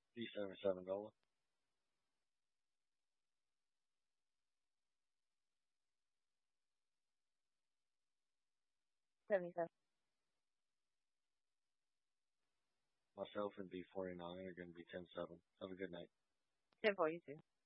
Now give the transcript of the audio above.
$377. 77. Myself and B49 are going to be 10-7. Have a good night. 10 for you too.